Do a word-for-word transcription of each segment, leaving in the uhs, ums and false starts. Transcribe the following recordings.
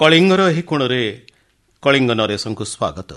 କଳିଙ୍ଗର ଏହି କୋଣରେ କଳିଙ୍ଗ ନରେଶଙ୍କୁ ସ୍ୱାଗତ।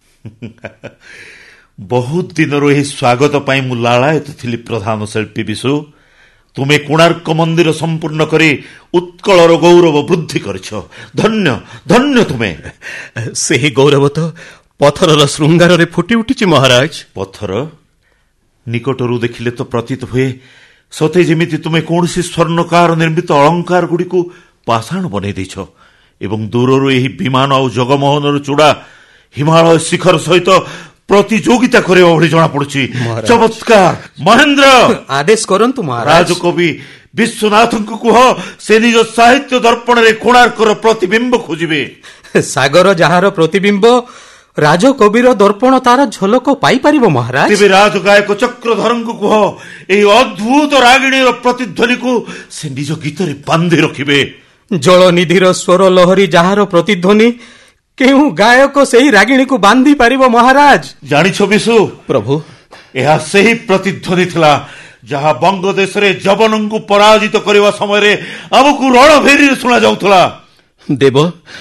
ବହୁତ ଦିନରୁ ଏହି ସ୍ୱାଗତ ପାଇଁ ମୁଁ ଲାଳାୟିତ ଥିଲି ପ୍ରଧାନ ଶିଳ୍ପୀ ବିଶୁ। ତୁମେ କୋଣାର୍କ ମନ୍ଦିର ସମ୍ପୂର୍ଣ୍ଣ କରି ଉତ୍କଳର ଗୌରବ ବୃଦ୍ଧି କରିଛ। ଧନ୍ୟ ଧନ୍ୟ ତୁମେ। ସେହି ଗୌରବ ତ ପଥରର ଶୃଙ୍ଗାରରେ ଫୁଟି ଉଠିଛି ମହାରାଜ। ପଥର ନିକଟରୁ ଦେଖିଲେ ତ ପ୍ରତୀତ ହୁଏ ସତେ ଯେମିତି ତୁମେ କୌଣସି ସ୍ୱର୍ଣ୍ଣକାର ନିର୍ମିତ ଅଳଙ୍କାର ଗୁଡ଼ିକୁ ପାଷାଣ ବନେଇ ଦେଇଛ ଏବଂ ଦୂରରୁ ଏହି ବିମାନ ଆଉ ଜଗମୋହନର ଚୂଡ଼ା ହିମାଳୟ ଶିଖର ସହିତ ପ୍ରତିଯୋଗିତା କରିବା ଭଳି ଜଣାପଡୁଛି। ଚମତ୍କାର। ମହେନ୍ଦ୍ର ଆଦେଶ କରନ୍ତୁ ମହାରାଜ। ରାଜକବି ବିଶ୍ୱନାଥଙ୍କୁ କୁହ ସେ ନିଜ ସାହିତ୍ୟ ଦର୍ପଣରେ କୋଣାର୍କର ପ୍ରତିବିମ୍ବ ଖୋଜିବେ। ସାଗର ଯାହାର ପ୍ରତିବିମ୍ବ ରାଜକବିର ଦର୍ପଣ ତାର ଝଲକ ପାଇପାରିବ ମହାରାଜ। ତେବେ ରାଜଗାୟକ ଚକ୍ରଧରଙ୍କୁ କୁହ ଏହି ଅଦ୍ଭୁତ ରାଗିଣୀର ପ୍ରତିଧ୍ୱନିକୁ ସେ ନିଜ ଗୀତରେ ବାନ୍ଧି ରଖିବେ। ଜଳନିଧିର ସ୍ୱର ଲହରୀ ଯାହାର ପ୍ରତିଧ୍ୱନି କେଉଁ ଗାୟକ ସେହି ରାଗିଣୀକୁ ବାନ୍ଧି ପାରିବ ମହାରାଜ? ଜାଣିଛ ବିଶୁ ପ୍ରଭୁ, ଏହା ସେହି ପ୍ରତିଧ୍ୱନି ଥିଲା ଯାହା ବଙ୍ଗଦେଶରେ ଯବନଙ୍କୁ ପରାଜିତ କରିବା ସମୟରେ ଆମକୁ ରଣଭେରୀରେ ଶୁଣାଯାଉଥିଲା। ଦେବ,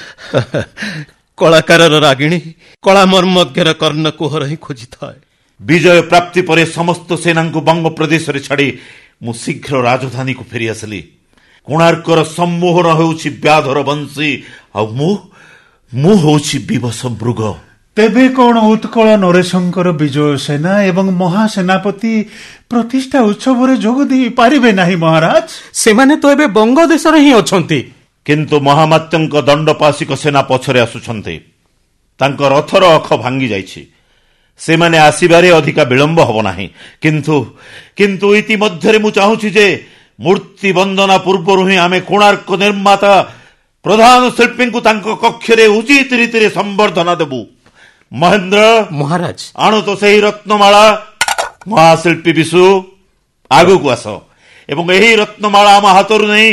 କଳାକାରର ରାଗିଣୀ କଳା ମର୍ମଜ୍ଞର କର୍ଣ୍ଣକୁହର ହିଁ ଖୋଜିଥାଏ। ବିଜୟ ପ୍ରାପ୍ତି ପରେ ସମସ୍ତ ସେନାଙ୍କୁ ବଙ୍ଗ ପ୍ରଦେଶରେ ଛାଡ଼ି ମୁଁ ଶୀଘ୍ର ରାଜଧାନୀକୁ ଫେରିଆସିଲି। କୋଣାର୍କର ସମ୍ମୋହନ ହେଉଛି ବ୍ୟାଧର ବଂଶୀ ଆଉ ମୁଁ ମୁଁ ହେଉଛି ବିବଶ ମୃଗ। ତେବେ କଣ ଉତ୍କଳ ନରେଶଙ୍କର ବିଜୟ ସେନା ଏବଂ ମହାସେନାପତି ପ୍ରତିଷ୍ଠା ଉତ୍ସବରେ ଯୋଗ ଦେଇ ପାରିବେ ନାହିଁ ମହାରାଜ? ସେମାନେ ତ ଏବେ ବଙ୍ଗଦେଶରେ ହିଁ ଅଛନ୍ତି। କିନ୍ତୁ ମହାମାତ୍ୟଙ୍କ ଦଣ୍ଡପାଶିକ ସେନା ପଛରେ ଆସୁଛନ୍ତି। ତାଙ୍କ ରଥର ଅଖ ଭାଙ୍ଗି ଯାଇଛି। ସେମାନେ ଆସିବାରେ ଅଧିକା ବିଳମ୍ବ ହେବ ନାହିଁ। କିନ୍ତୁ କିନ୍ତୁ ଇତିମଧ୍ୟରେ ମୁଁ ଚାହୁଁଛି ଯେ ମୂର୍ତ୍ତି ବନ୍ଦନା ପୂର୍ବରୁ ହିଁ ଆମେ କୋଣାର୍କ ନିର୍ମାତା ପ୍ରଧାନ ଶିଳ୍ପୀଙ୍କୁ ତାଙ୍କ କକ୍ଷରେ ଉଚିତ ରୀତିରେ ସମ୍ବର୍ଦ୍ଧନା ଦେବୁ। ମହେନ୍ଦ୍ର ମହାରାଜ, ଆଣୁ ତ ସେହି ରତ୍ନମାଳା। ମହାଶିଳ୍ପୀ ବିଶୁ, ଆଗକୁ ଆସ ଏବଂ ଏହି ରତ୍ନମାଳା ଆମ ହାତରୁ ନେଇ